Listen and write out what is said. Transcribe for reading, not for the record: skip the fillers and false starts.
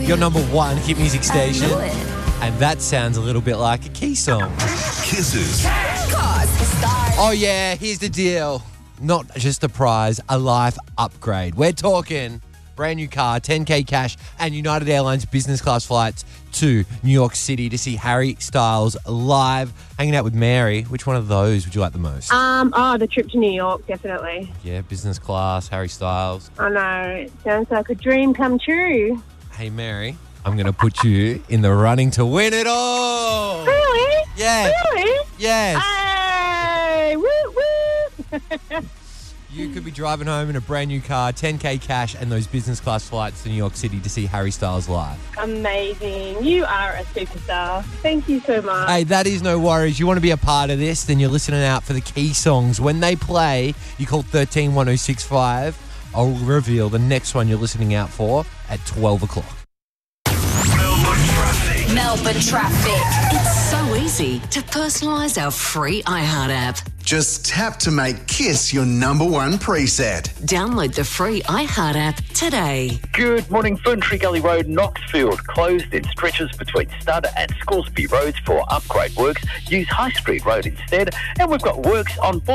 Your number one hit music station. I knew it. And that sounds a little bit like a Key song. Kisses. Oh, yeah, here's the deal. Not just a prize, a life upgrade. We're talking brand new car, 10K cash, and United Airlines business class flights to New York City to see Harry Styles live, hanging out with Mary. Which one of those would you like the most? The trip to New York, definitely. Yeah, business class, Harry Styles. I know, it sounds like a dream come true. Hey, Mary, I'm going to put you in the running to win it all. Really? Yeah. Really? Yes. Hey, woo, woo. You could be driving home in a brand new car, 10K cash, and those business class flights to New York City to see Harry Styles live. Amazing. You are a superstar. Thank you so much. Hey, that is no worries. You want to be a part of this, then you're listening out for the Key songs. When they play, you call 131065. I'll reveal the next one you're listening out for at 12 o'clock. Melbourne traffic. It's so easy to personalise our free iHeart app. Just tap to make Kiss your number one preset. Download the free iHeart app today. Good morning. Ferntree Gully Road, Knoxfield, closed in stretches between Stud and Scoresby Roads for upgrade works. Use High Street Road instead. And we've got works on